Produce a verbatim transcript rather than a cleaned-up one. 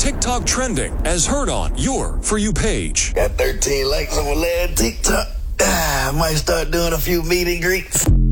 TikTok trending as heard on your For You page. Got thirteen likes on my last TikTok. Ah, I might start doing a few meet and greets.